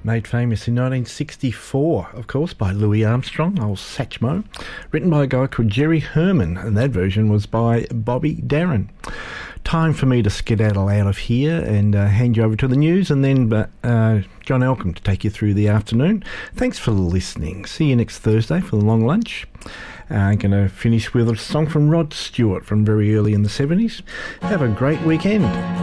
Made famous in 1964, of course, by Louis Armstrong, old Satchmo. Written by a guy called Jerry Herman, and that version was by Bobby Darin. Time for me to skedaddle out of here and hand you over to the news, and then John Elcombe to take you through the afternoon. Thanks for listening. See you next Thursday for the long lunch. I'm going to finish with a song from Rod Stewart from very early in the 70s. Have a great weekend.